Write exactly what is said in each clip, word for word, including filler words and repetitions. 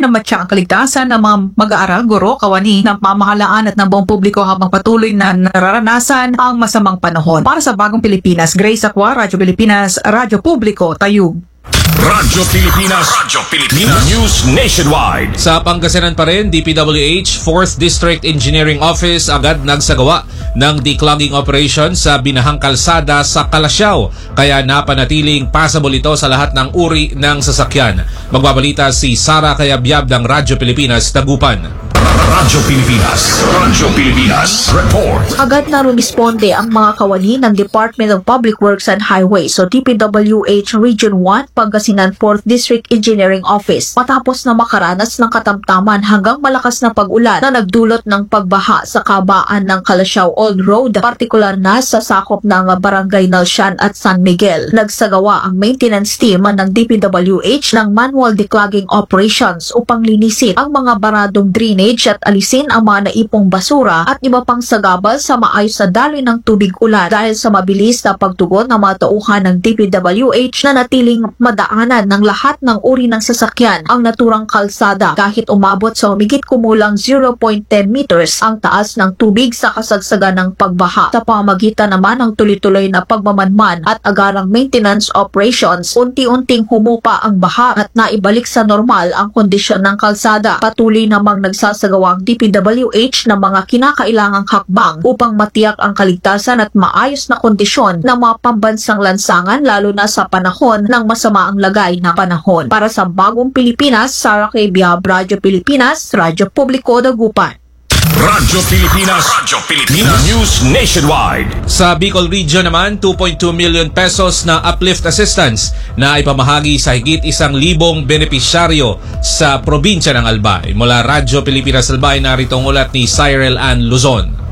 na matya ang kaligtasan ng mga mag-aaral, guro, kawani ng pamahalaan at ng buong publiko habang patuloy na nararanasan ang masamang panahon. Para sa Bagong Pilipinas, Grace Aqua, Radyo Pilipinas, Radyo Publiko, Tayug. Radyo Pilipinas, Radyo Pilipinas, News Nationwide. Sa Pangasinan pa rin, D P W H fourth District Engineering Office agad nagsagawa ng declogging operation sa binahang kalsada sa Calasiao, kaya napanatiling passable ito sa lahat ng uri ng sasakyan. Magbabalita si Sara Cayabyab ng Radyo Pilipinas, Dagupan. Radyo Pilipinas, Radyo Pilipinas, report. Agad na rumisponde ang mga kawani ng Department of Public Works and Highways o D P W H Region one Pangasinan fourth District Engineering Office matapos na makaranas ng katamtaman hanggang malakas na pag-ulan na nagdulot ng pagbaha sa kabaan ng Calasiao Old Road, partikular na sa sakop ng Barangay Nalsian at San Miguel. Nagsagawa ang maintenance team ng D P W H ng manual declogging operations upang linisin ang mga baradong drainage at alisin ang mga naipong basura at iba pang sagabal sa maayos na daloy ng tubig ulan dahil sa mabilis na pagtugon ng mga tauhan ng D P W H na natiling madaanan ng lahat ng uri ng sasakyan ang naturang kalsada kahit umabot sa humigit kumulang zero point one zero meters ang taas ng tubig sa kasagsagan ng pagbaha. Sa pamamagitan naman ng tuloy-tuloy na pagmamanman at agarang maintenance operations, unti-unting humupa ang baha at naibalik sa normal ang kondisyon ng kalsada. Patuloy namang nagsasagawa ang D P W H ng mga kinakailangang hakbang upang matiyak ang kaligtasan at maayos na kondisyon ng mga pambansang lansangan lalo na sa panahon ng masama ang lagay ng panahon. Para sa Bagong Pilipinas, Sara Cayabyab, Radyo Pilipinas, Radyo Publiko, Dagupan. Radyo Pilipinas, Radyo Pilipinas, News Nationwide. Sa Bicol Region naman, two point two million pesos na uplift assistance na ipamahagi sa higit isang libong benepisyaryo sa probinsya ng Albay. Mula Radyo Pilipinas Albay, narito ang ulat ni Cyril Ann Luzon.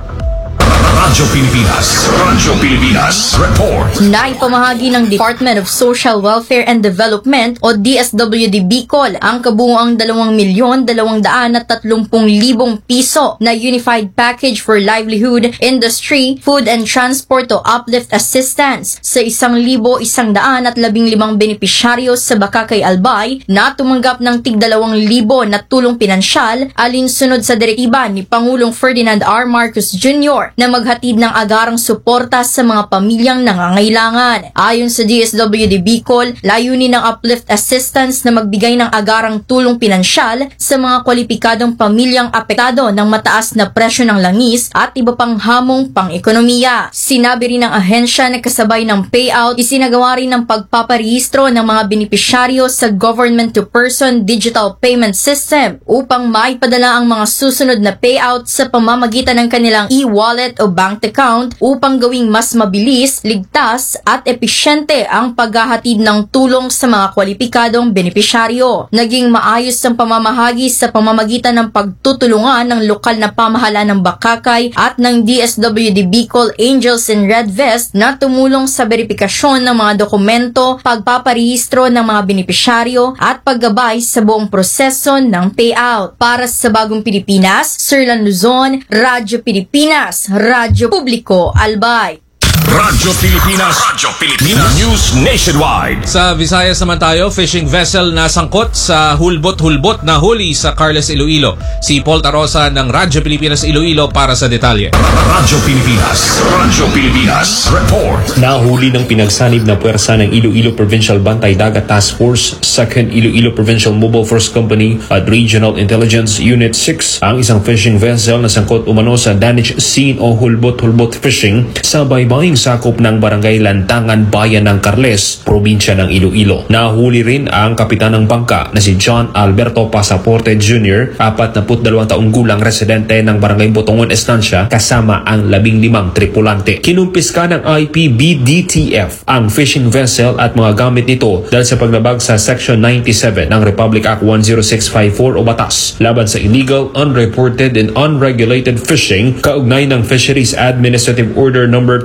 Radyo Pilipinas, Radyo Pilipinas, report. Naipamahagi ng Department of Social Welfare and Development o D S W D Bicol ang kabuuang dalawang milyon dalawang daan at tatlumpung libong piso na Unified Package for Livelihood, Industry, Food and Transport o Uplift Assistance sa isang libo isang daan at labing limang benepisyaryo sa Bakakay Albay na tumanggap ng tig dalawang libo na tulong pinansyal alinsunod sa direktiba ni Pangulong Ferdinand R. Marcos Junior na maghatid ng agarang suporta sa mga pamilyang nangangailangan. Ayon sa D S W D Bicol, layunin ng uplift assistance na magbigay ng agarang tulong pinansyal sa mga kwalipikadong pamilyang apektado ng mataas na presyo ng langis at iba pang hamong pang-ekonomiya. Sinabi rin ng ahensya na kasabay ng payout, isinagawa rin ng pagpaparehistro ng mga benepisyaryo sa government-to-person digital payment system upang maipadala ang mga susunod na payout sa pamamagitan ng kanilang e-wallet o bank account upang gawing mas mabilis, ligtas at episyente ang paghahatid ng tulong sa mga kwalipikadong benepisyaryo. Naging maayos ang pamamahagi sa pamamagitan ng pagtutulungan ng lokal na pamahalaan ng Bakakay at ng D S W D Bicol Angels in Red Vest na tumulong sa beripikasyon ng mga dokumento, pagpaparehistro ng mga benepisyaryo at paggabay sa buong proseso ng payout. Para sa Bagong Pilipinas, Sirlan Luzon, Radyo Pilipinas, Radyo Publiko, Albay. Radyo Pilipinas, Radyo Pilipinas, News Nationwide. Sa Visayas naman tayo, fishing vessel na sangkot sa hulbot-hulbot na huli sa Carles, Iloilo. Si Paul Tarosa ng Radyo Pilipinas Iloilo para sa detalye. Radyo Pilipinas, Radyo Pilipinas, report. Nahuli ng pinagsanib na puwersa ng Iloilo Provincial Bantay Dagat Task Force, second Iloilo Provincial Mobile Force Company at Regional Intelligence Unit six ang isang fishing vessel na sangkot umano sa damage scene o hulbot-hulbot fishing sa baybaying sakop ng Barangay Lantangan, Bayan ng Carles, probinsya ng Iloilo. Nahuli rin ang kapitan ng bangka na si John Alberto Pasaporte Junior, apat na dalawang taong gulang residente ng Barangay Botongon Estancia kasama ang labing limang tripulante. Kinumpiska ng I P B D T F ang fishing vessel at mga gamit nito dahil sa paglabag sa Section ninety-seven ng Republic Act one oh six five four o batas laban sa illegal, unreported and unregulated fishing kaugnay ng Fisheries Administrative Order number two four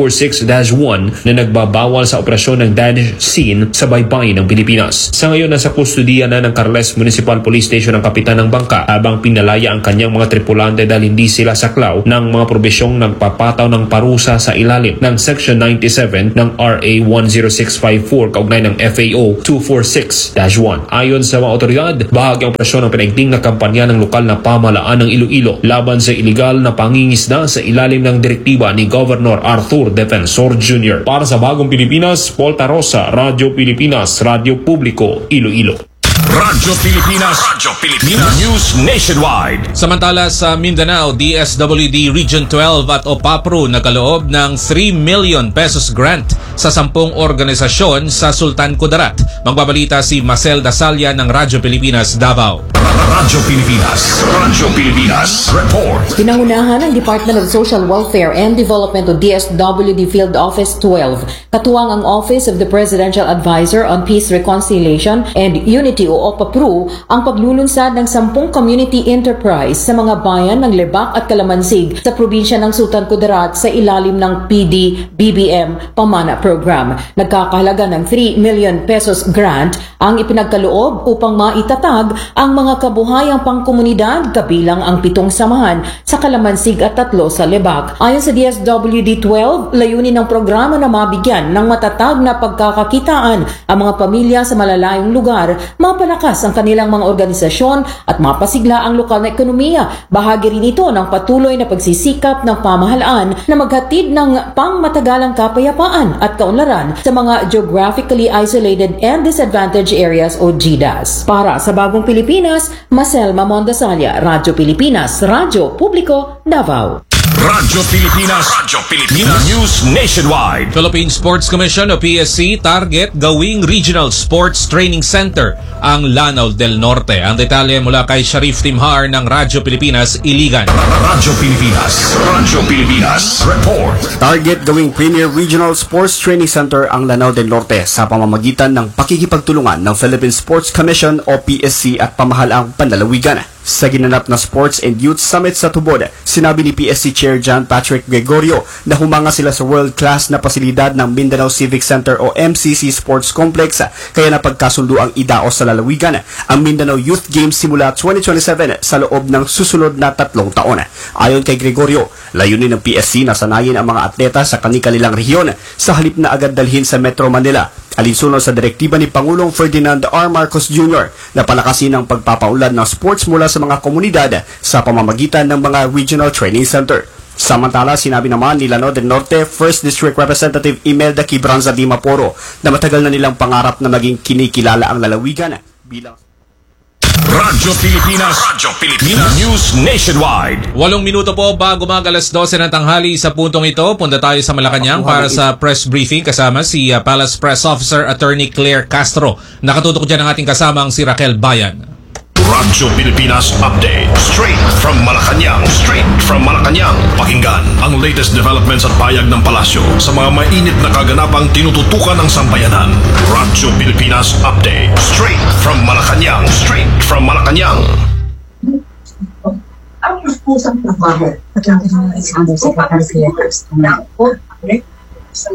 forty-six dash one na nagbabawal sa operasyon ng damage scene sa baybayin ng Pilipinas. Sa ngayon, nasa kustudiya na ng Carles Municipal Police Station ang kapitan ng bangka habang pinalaya ang kanyang mga tripulante dahil hindi sila saklaw ng mga probisyong nagpapataw ng parusa sa ilalim ng Section ninety-seven ng R A one oh six five four kaugnay ng F A O two forty-six dash one. Ayon sa mga otoridad, bahagi ang operasyon ng pinaigting na kampanya ng lokal na pamahalaan ng Iloilo laban sa iligal na pangingisda sa ilalim ng direktiba ni Governor Arthur Defensor Junior Para sa Bagong Pilipinas, Paul Tarosa, Radyo Pilipinas, Radyo Publiko, Iloilo. Radyo Pilipinas, Radyo Pilipinas, News Nationwide. Samantala sa Mindanao, D S W D Region twelve at OPAPRO nagkaloob ng three million pesos grant sa sampung organisasyon sa Sultan Kudarat. Magbabalita si Marcel Dasalia ng Radyo Pilipinas, Davao. Radyo Pilipinas, Radyo Pilipinas, report. Pinangunahan ng Department of Social Welfare and Development o D S W D Field Office twelve, katuwang ang Office of the Presidential Advisor on Peace, Reconciliation and Unity o OPAPRO, ang paglulunsad ng sampung community enterprise sa mga bayan ng Lebak at Kalamansig sa probinsya ng Sultan Kudarat sa ilalim ng P D B B M Pamana Program. Nagkakahalaga ng three million pesos grant ang ipinagkaloob upang maitatag ang mga kabuhayang pangkomunidad kabilang ang pitong samahan sa Kalamansig at tatlo sa Lebak. Ayon sa D S W D twelve, layunin ng programa na mabigyan ng matatag na pagkakakitaan ang mga pamilya sa malalayong lugar, mapalakas ang kanilang mga organisasyon at mapasigla ang lokal na ekonomiya. Bahagi rin ito ng patuloy na pagsisikap ng pamahalaan na maghatid ng pangmatagalang kapayapaan at kaunlaran sa mga geographically isolated and disadvantaged areas o G D A S. Para sa Bagong Pilipinas, Marcel Mamondasalia, Radyo Pilipinas, Radyo Publiko, Davao. Radyo Pilipinas, Radyo Pilipinas, News Nationwide. Philippine Sports Commission o P S C target gawing Regional Sports Training Center ang Lanao del Norte. Ang detalye mula kay Sharif Timhar ng Radyo Pilipinas, Iligan. Radyo Pilipinas, Radyo Pilipinas, report. Target gawing Premier Regional Sports Training Center ang Lanao del Norte sa pamamagitan ng pakikipagtulungan ng Philippine Sports Commission o P S C at pamahalaang panlalawigan. Sa ginanap na Sports and Youth Summit sa Tubod, sinabi ni P S C Chair John Patrick Gregorio na humanga sila sa world-class na pasilidad ng Mindanao Civic Center o M C C Sports Complex, kaya napagkasundo ang idaos sa lalawigan ang Mindanao Youth Games simula twenty twenty-seven sa loob ng susunod na tatlong taon. Ayon kay Gregorio, layunin ng P S C na sanayin ang mga atleta sa kani-kanilang rehiyon sa halip na agad dalhin sa Metro Manila, alinsunod sa direktiba ni Pangulong Ferdinand R. Marcos Junior na palakasin ang pagpapaunlad ng sports mula sa mga komunidad sa pamamagitan ng mga regional training center. Samantala, sinabi naman ni Lanao del Norte first District Representative Imelda Quibranza Di Maporo na matagal na nilang pangarap na maging kinikilala ang lalawigan bilang Radyo Pilipinas, Radyo Pilipinas, News Nationwide. Walong minuto po bago mag alas dose ng tanghali sa puntong ito. Punta tayo sa Malacanang para sa press briefing kasama si uh, Palace Press Officer Attorney Claire Castro. Nakatutok dyan ang ating kasamang si Raquel Bayan. Radyo Pilipinas Update. Straight from Malacanang. Straight from Malacanang. Pakinggan ang latest developments at payag ng palasyo sa mga mainit na kaganapang tinututukan ng sambayanan. Radyo Pilipinas Update. Straight from Malacanang. Straight from Malacanang. Ang pusang trabaho at lang ng isang secretary ng po sa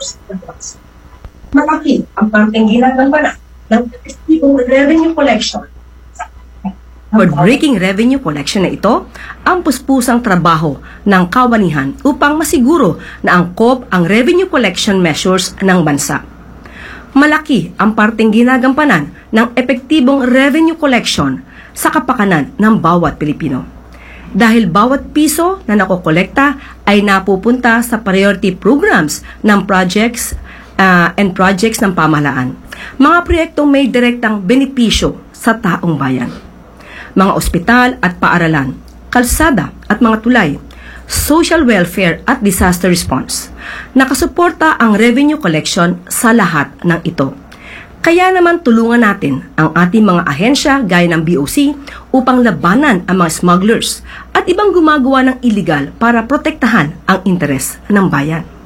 malaki ang parteng ginagawa ng revenue collection. Record-breaking revenue collection na ito ang puspusang trabaho ng kawanihan upang masiguro na angkop ang revenue collection measures ng bansa. Malaki ang parteng ginagampanan ng epektibong revenue collection sa kapakanan ng bawat Pilipino. Dahil bawat piso na nakokolekta ay napupunta sa priority programs ng projects uh, and projects ng pamahalaan. Mga proyektong may direktang benepisyo sa taong bayan. Mga ospital at paaralan, kalsada at mga tulay, social welfare at disaster response. Nakasuporta ang revenue collection sa lahat ng ito. Kaya naman tulungan natin ang ating mga ahensya gaya ng B O C upang labanan ang mga smugglers at ibang gumagawa ng illegal para protektahan ang interes ng bayan.